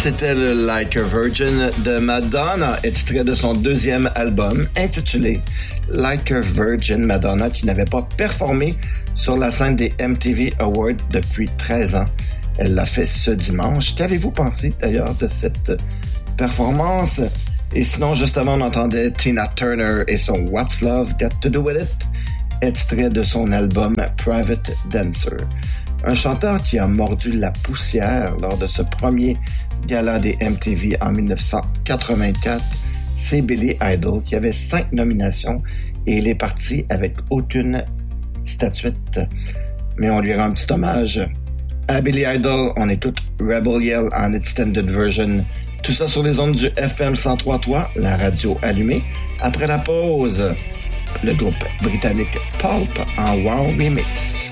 C'était le Like a Virgin de Madonna, extrait de son deuxième album intitulé Like a Virgin. Madonna qui n'avait pas performé sur la scène des MTV Awards depuis 13 ans. Elle l'a fait ce dimanche. Qu'avez-vous pensé d'ailleurs de cette performance? Et sinon, juste avant, on entendait Tina Turner et son What's Love Got to Do With It, extrait de son album Private Dancer. Un chanteur qui a mordu la poussière lors de ce premier gala des MTV en 1984, c'est Billy Idol qui avait 5 nominations et il est parti avec aucune statuette. Mais on lui rend un petit hommage à Billy Idol. On écoute Rebel Yell en extended version. Tout ça sur les ondes du FM 103.3, la radio allumée. Après la pause, le groupe britannique Pulp en Wow Remix.